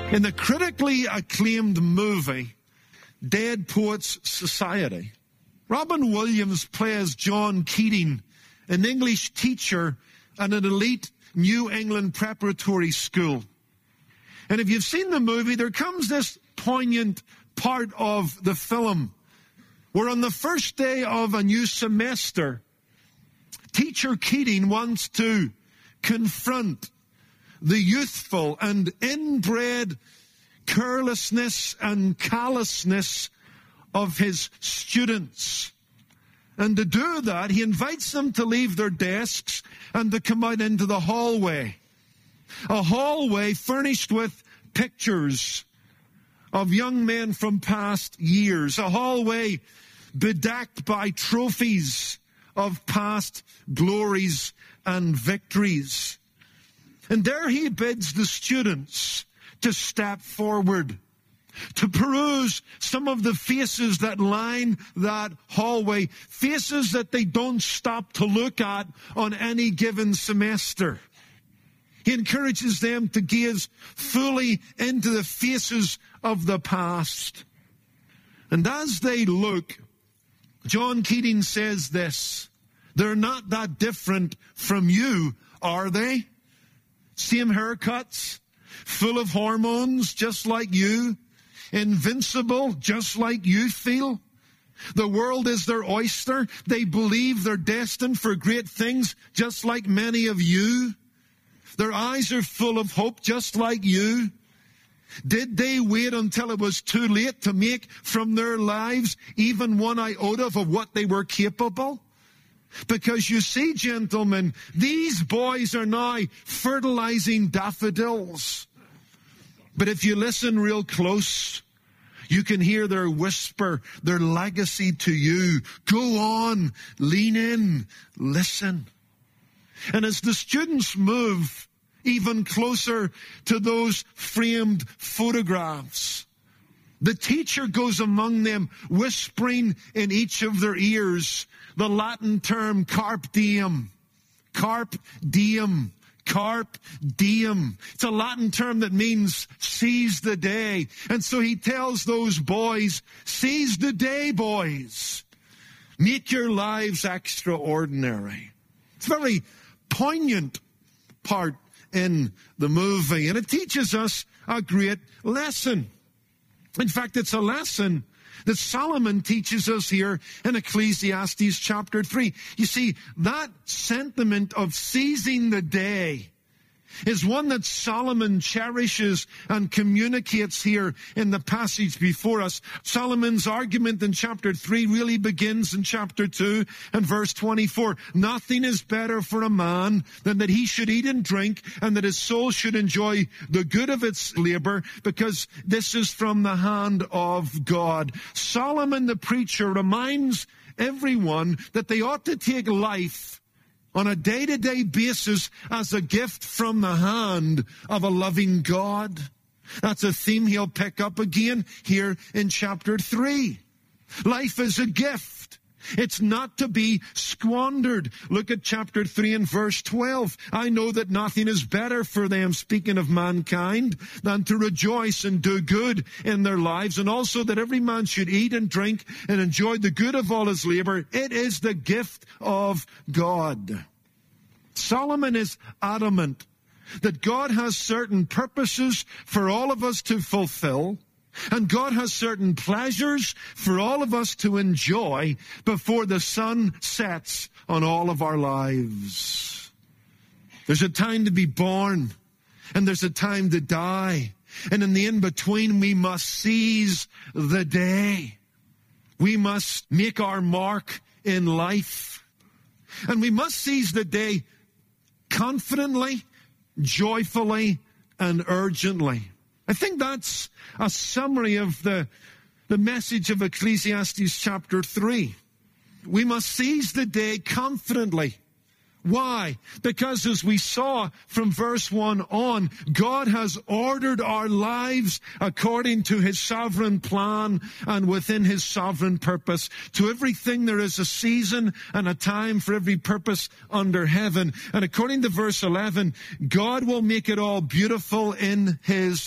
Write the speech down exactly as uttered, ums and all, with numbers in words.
In the critically acclaimed movie, Dead Poets Society, Robin Williams plays John Keating, an English teacher at an elite New England preparatory school. And if you've seen the movie, there comes this poignant part of the film where on the first day of a new semester, Teacher Keating wants to confront the youthful and inbred carelessness and callousness of his students. And to do that, he invites them to leave their desks and to come out into the hallway. A hallway furnished with pictures of young men from past years. A hallway bedecked by trophies of past glories and victories. And there he bids the students to step forward, to peruse some of the faces that line that hallway, faces that they don't stop to look at on any given semester. He encourages them to gaze fully into the faces of the past. And as they look, John Keating says this: they're not that different from you, are they? Same haircuts, full of hormones, just like you, invincible, just like you feel. The world is their oyster. They believe they're destined for great things, just like many of you. Their eyes are full of hope, just like you. Did they wait until it was too late to make from their lives even one iota of what they were capable? Because you see, gentlemen, these boys are now fertilizing daffodils. But if you listen real close, you can hear their whisper, their legacy to you. Go on, lean in, listen. And as the students move even closer to those framed photographs, the teacher goes among them, whispering in each of their ears the Latin term carpe diem. Carpe diem. Carpe diem. It's a Latin term that means seize the day. And so he tells those boys, seize the day, boys. Make your lives extraordinary. It's a very poignant part in the movie, and it teaches us a great lesson. In fact, it's a lesson that Solomon teaches us here in Ecclesiastes chapter three. You see, that sentiment of seizing the day is one that Solomon cherishes and communicates here in the passage before us. Solomon's argument in chapter three really begins in chapter two and verse twenty-four. Nothing is better for a man than that he should eat and drink, and that his soul should enjoy the good of its labor, because this is from the hand of God. Solomon the preacher reminds everyone that they ought to take life on a day-to-day basis as a gift from the hand of a loving God. That's a theme he'll pick up again here in chapter three. Life is a gift. It's not to be squandered. Look at chapter three and verse twelve. I know that nothing is better for them, speaking of mankind, than to rejoice and do good in their lives, and also that every man should eat and drink and enjoy the good of all his labor. It is the gift of God. Solomon is adamant that God has certain purposes for all of us to fulfill, and God has certain pleasures for all of us to enjoy before the sun sets on all of our lives. There's a time to be born, and there's a time to die. And in the in-between, we must seize the day. We must make our mark in life. And we must seize the day confidently, joyfully, and urgently. I think that's a summary of the, the message of Ecclesiastes chapter three. We must seize the day confidently. Why? Because as we saw from verse one on, God has ordered our lives according to his sovereign plan and within his sovereign purpose. To everything there is a season and a time for every purpose under heaven. And according to verse eleven, God will make it all beautiful in his